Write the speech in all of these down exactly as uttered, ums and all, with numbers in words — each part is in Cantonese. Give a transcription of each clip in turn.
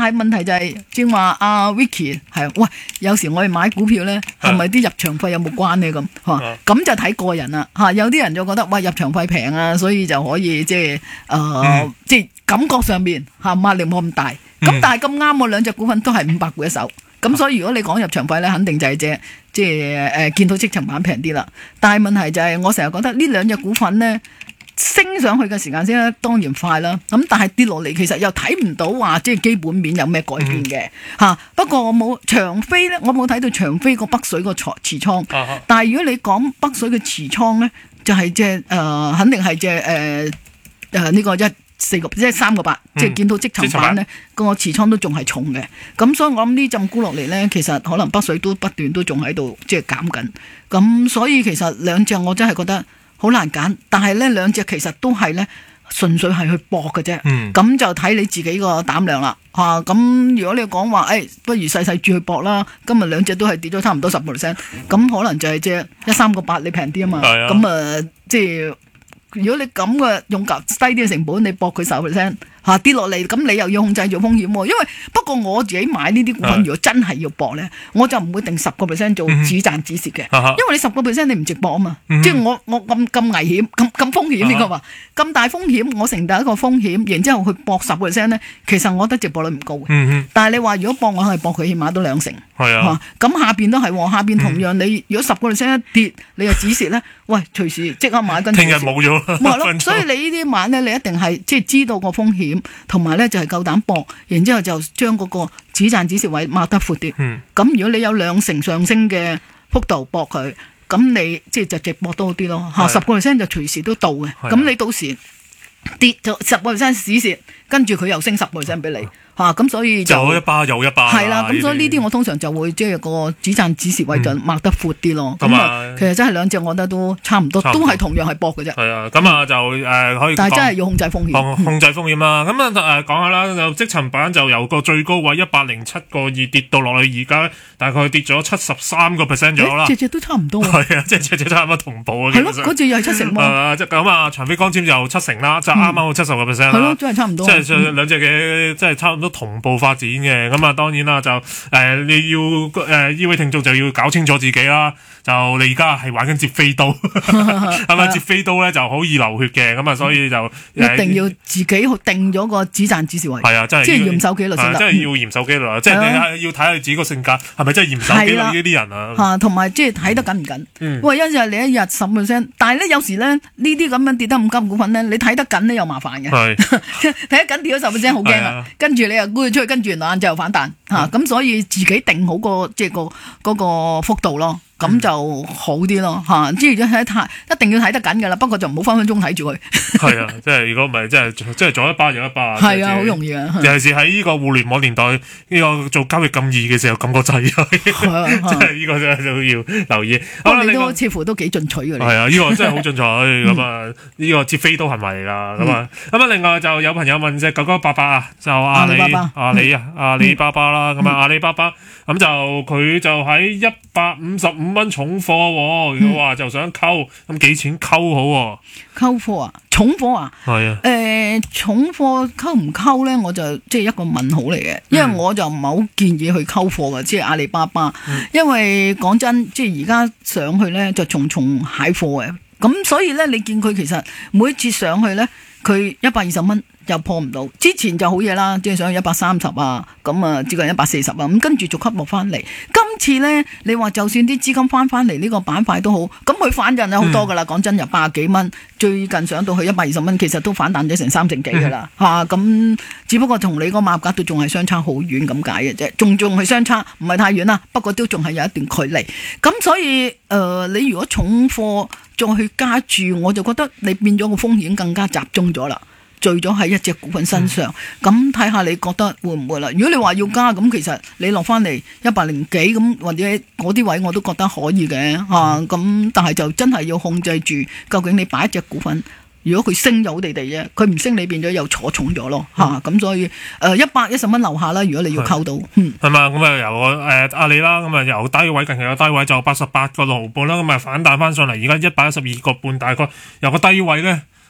係問題就係正話阿 Vicky 係喂，有時我哋買股票咧係咪啲入場費有冇關呢？咁嚇咁就睇個人啦嚇。有啲人就覺得喂入場費平啊，所以就可以即係誒、呃嗯、即係感覺上面嚇壓力冇咁大。咁、嗯、但係咁啱我兩隻股份都係五百股一手，咁所以如果你講入場費咧，肯定就係隻即係誒見到積層板平啲啦。但係問題就係我成日覺得呢兩隻股份咧。升上去嘅時間先當然快啦，咁但係跌落嚟其實又睇唔到話即係基本面有咩改變嘅嚇、嗯啊。不過我冇長飛咧，我冇睇到長飛個北水個持倉，啊、但係如果你講北水嘅持倉咧，就係即係誒肯定係即係誒誒呢個一四個即係三個八，即係見到積層板咧個持倉都仲係重嘅。咁所以我諗呢陣沽落嚟咧，其實可能北水都不斷都仲喺度即係減緊。咁所以其實兩隻我真係覺得好難揀，但係咧兩隻其實都係咧純粹係去搏嘅啫，咁、嗯、就睇你自己個膽量啦嚇。咁、啊、如果你講話，誒、哎、不如細細注去搏啦，今日兩隻都係跌咗差唔多十個 percent，咁可能就係隻一三個八你平啲啊嘛，咁啊、呃、即係如果你咁嘅用較低啲嘅成本，你搏佢十 percent 嚇跌落嚟，咁你又要控制住風險喎。因為不過我自己買呢啲股份，如果真係要搏咧，我就唔會定十個 percent 做止賺止蝕嘅，因為你十個 percent 你唔直搏啊嘛，嗯、即係我我咁咁危險咁咁風險呢個話咁大風險，我承擔一個風險，然之後去搏十個 percent 咧，其實我覺得直播率唔高嘅。嗯、但係你話如果搏我係搏佢起碼都兩成，係啊，咁、啊、下邊都係，下邊同樣你、嗯、如果十個 percent 一跌，你又止蝕咧，喂隨時即刻買跟住。聽日冇咗。係咯，所以你呢啲買咧，你一定係即係知道個風險。同埋咧就係夠膽搏，然之後就將嗰個止賺止蝕位擘得闊啲。咁、嗯、如果你有兩成上升嘅幅度搏佢，咁你即係就直搏多啲咯。嚇，十個 percent 就隨時都到嘅。咁你到時跌就十個 percent 止蝕，跟住佢又升十個 percent 俾你。嚇咁、啊、所以就有一巴有一巴係啦，咁所以呢啲我通常就會即係個止賺止蝕位就擘得闊啲咯。咁、嗯、啊，其實真係兩隻我覺得都差唔多，多都係同樣係搏嘅啫。係啊，咁啊就誒、呃、可以，但係真係要控制風險，控，控制風險啦。咁啊誒講下啦，就積層板就由個最高位一百零七個二跌到落去而家大概跌咗七十三個 percent 左右啦。隻隻都差唔多。係啊，即係隻隻差唔多同步啊。係咯，嗰隻又係七成喎。誒咁啊，長飛光纖就七成啦，就啱啱好七十個 percent 啦。係咯，真係差唔多。即係兩隻嘅，即係差唔多。都同步發展嘅，咁啊當然啦，就誒、呃、你要誒呢位聽眾就要搞清楚自己啦。就你而家係玩緊接飛刀，係咪接飛刀咧就好易流血嘅，咁啊所以就、呃、一定要自己定咗個止賺止蝕位。係啊，真係即係嚴守紀律先得。真係要嚴守紀律，嗯、即係你要睇下自己個性格係咪真係嚴守紀律呢啲人啊。嚇，同埋即係睇得緊唔緊？嗯、喂，有時係你一日十 percent，但係咧有時咧呢啲咁樣跌得咁急股份咧，你睇得緊咧又麻煩嘅。係睇得緊跌咗十 percent 好驚啊！跟住你又沽咗出去，跟住晏晝又反彈嚇，咁、嗯啊、所以自己定好個即係個嗰個幅度咯。咁就好啲咯嚇，即係如果睇太一定要睇得緊㗎啦，不過就唔好分分鐘睇住佢。係啊，即係如果唔係，即係即係左一巴右一巴。係啊，好容易啊。尤其是喺呢個互聯網年代，呢、呢個做交易咁易嘅時候，感覺滯啊，即係呢個真係都要留意。不過你都似乎都幾進取㗎。係啊，呢、呢個真係好進取咁啊！呢個接飛刀係咪嚟㗎？咁啊咁啊！另外就有朋友問隻九九八八啊，就阿里阿里啊阿里巴巴啦，咁啊阿里巴巴咁就佢就喺一百五十五蚊重貨、哦，如果話就想溝咁幾錢溝好、哦？溝貨啊，重貨啊，係啊，誒、呃，重貨溝唔溝咧，我就即係一個問號嚟嘅，因為我就唔係好建議去溝貨嘅，即係阿里巴巴，嗯、因為講真，即係而家上去咧就重重蟹貨嘅，咁所以咧你見佢其實每一次上去咧，佢一百二十蚊。又破唔到，之前就好嘢啦，即係上去一百三十啊，咁啊接近一百四十啊，咁跟住逐級落翻嚟。今次咧，你話就算啲資金翻翻嚟呢個板塊都好，咁佢反彈有好多噶啦。講、嗯、真，由八十幾蚊，最近上到去一百二十蚊，其實都反彈咗成三成幾噶啦嚇。咁、嗯啊、只不過同你個馬格都仲係相差好遠咁解嘅啫，仲仲係相差唔係太遠啦，不過都仲係有一段距離。咁所以誒、呃，你如果重貨再去加注，我就覺得你變咗個風險更加集中咗啦。聚咗喺一隻股份身上，咁睇下你覺得會唔會啦？如果你話要加，咁其實你落翻嚟一百零幾咁，或者嗰啲位我都覺得可以嘅嚇。咁、嗯啊、但係就真係要控制住，究竟你擺一隻股份，如果佢升就好地地啫，佢唔升你變咗又坐重咗咯嚇。咁、嗯啊、所以誒一百一十蚊樓下啦，如果你要溝到，嗯，係嘛？咁啊由誒阿里啦，咁啊由低位近期嘅低位就八十八個六毫半啦，咁啊反彈翻上嚟，而家一百一十二個半，大概由個低位咧。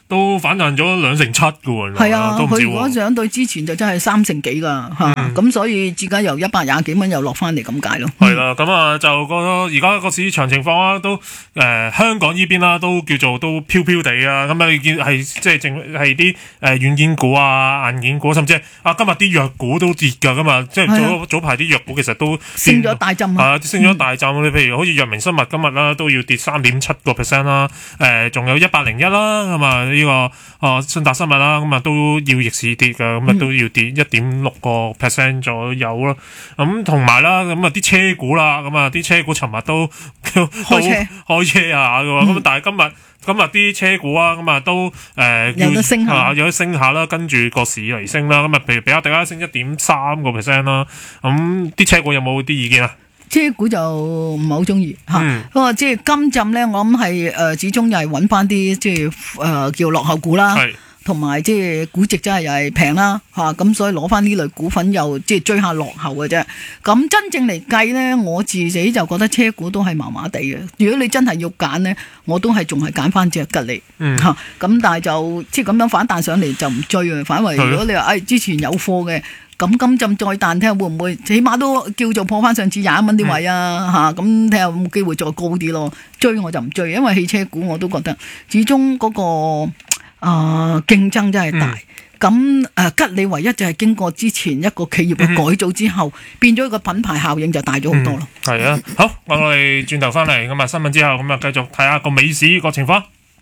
都反彈咗兩成七㗎喎。 係啊，佢如果相對之前就真係三成幾㗎嚇，咁、嗯、所以至今由一百廿幾蚊又落翻嚟咁解咯。 係啦，咁啊就個而家個市場情況啊，都誒、呃、香港呢邊啦，都叫做都飄飄地啊。咁啊你見係即係淨係啲誒軟件股啊、硬件股，甚至係啊今日啲藥股都跌㗎嘛。即係早、啊、早排啲藥股其實都升咗大浸啊， 升咗大浸。你、嗯、譬如好似藥明生物今日啦，都要跌三點七個 percent 啦。誒，仲有一百零一啦，咁啊呢個啊信達生物啦，咁啊都要逆市跌㗎，咁啊都要跌一點六個 percent 左右咯。咁同埋啦，咁啊啲車股啦，咁啊啲車股尋日都開車開車啊嘅，咁、嗯、但係今日今日啲車股啊，咁啊都誒、呃、 有得升下， 啊、有得升下啦，跟住個市嚟升啦。咁啊，譬如比亞迪啊升一點三個 percent 啦。咁啲車股有冇啲意見啊？ 車股就唔係好中意嚇，不過即係今陣咧，我諗係誒始終又係揾翻啲即係誒叫落後股啦，同埋即係估值真係又係平啦嚇，咁所以攞翻呢類股份又即係追下落後嘅啫。咁真正嚟計咧，我自己就覺得車股都係麻麻地嘅。如果你真係要揀咧，我都係仲係揀翻隻吉利嚇。咁、嗯啊、但係就即係咁樣反彈上嚟就唔追啊。反為如果你話誒、哎、之前有貨嘅。咁今陣再彈，睇下會唔會，起碼都叫做破翻上次廿一蚊啲位啊嚇，咁睇下有冇機會再高啲咯。追我就唔追，因為汽車股我都覺得始終嗰、那個啊、呃、競爭真係大。咁、嗯、誒、呃、吉利唯一就係經過之前一個企業嘅改造之後，嗯、變咗個品牌效應就大咗好多咯。係、 嗯、啊，好，我哋轉頭翻嚟咁啊新聞之後，咁啊繼續睇下個美市個情況。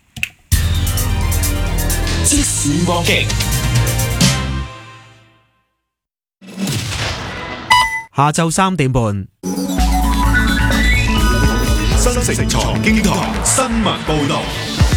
即時光機。 下晝三點半， 新城財經台新聞報道。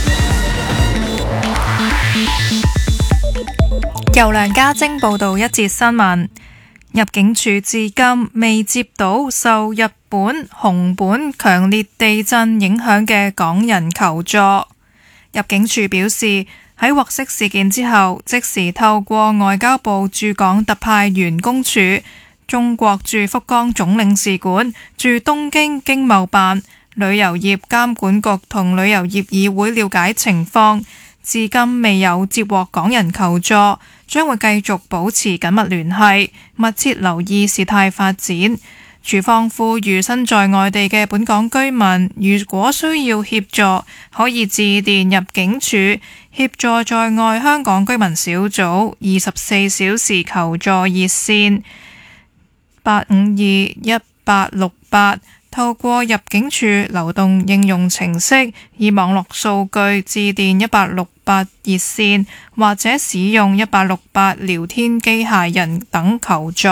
由梁家晶報道一節新聞。入境處至今未接到受日本熊本強烈地震影響嘅港人求助。入境處表示，喺獲悉事件之後，即時透過外交部駐港特派員公署、中國駐福岡總領事館、駐東京經貿辦、旅遊業監管局同旅遊業議會了解情況，至今未有接獲港人求助，將會繼續保持緊密聯繫，密切留意事態發展。處方呼籲身在外地嘅本港居民，如果需要協助，可以致電入境處協助在外香港居民小組二十四小時求助熱線八五二一八六八，透過入境處流動應用程式以網絡數據致電一八六八熱線，或者使用一八六八聊天機械人等求助。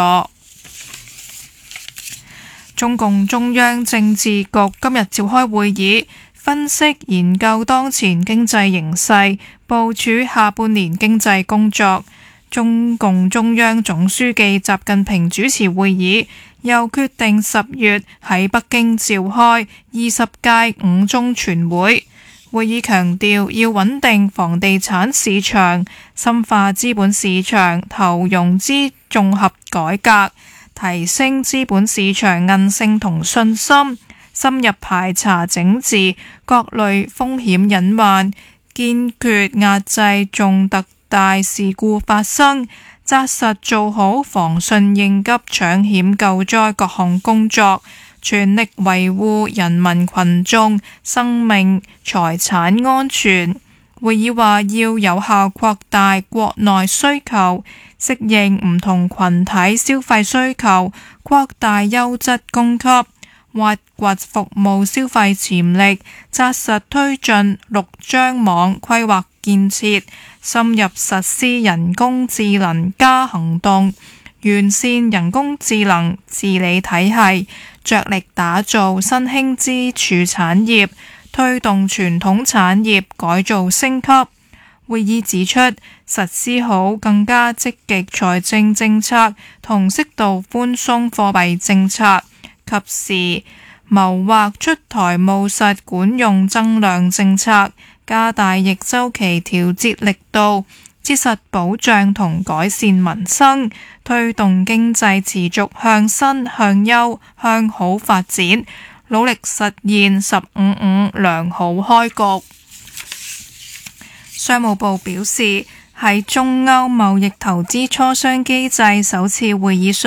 中共中央政治局今日召開會議，分析研究當前經濟形勢，部署下半年經濟工作。中共中央總書記習近平主持會議，又決定十月喺北京召開二十屆五中全會。會議強調要穩定房地產市場，深化資本市場投融資綜合改革，提升資本市場韌性同信心，深入排查整治各類風險隱患，堅決壓制重特大事故發生，紮實做好防汛應急搶險救災各項工作，全力維護人民群眾生命財產安全。會議話要有效擴大國內需求，適應唔同群體消費需求，擴大優質供給，挖掘服務消費潛力，紮實推進陸張網規劃建設，深入實施人工智能加行動，完善人工智能治理體系，着力打造新興支柱產業，推動傳統產業改造升級。會議指出，實施好更加積極財政政策同適度寬鬆貨幣政策，及時謀劃出台務實管用增量政策，加大逆周期調節力度，切實保障同改善民生，推動經濟持續向新、向優、向好發展，努力實現十五五良好開局。 商務部表示，喺中歐貿易投資磋商機制首次會議上，